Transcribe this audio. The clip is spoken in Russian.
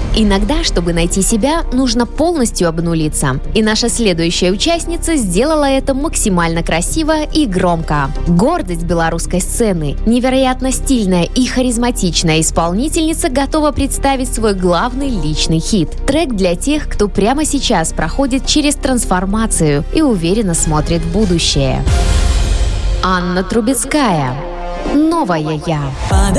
Иногда, чтобы найти себя, нужно полностью обнулиться. И наша следующая участница сделала это максимально красиво и громко. Гордость белорусской сцены, невероятно стильная и харизматичная исполнительница готова представить свой главный личный хит. Трек для тех, кто прямо сейчас проходит через трансформацию и уверенно смотрит в будущее. Анна Трубецкая. «Новая я».